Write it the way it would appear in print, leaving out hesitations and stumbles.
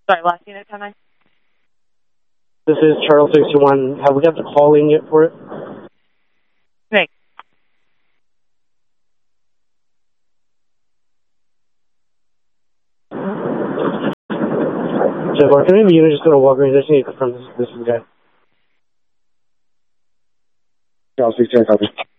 Sorry, last unit 10-9. This is Charles 61. Have we got the call in yet for it? Great. So, can any of the unit just go to Walgreens? I just need to confirm this is the guy. Charles 61, copy.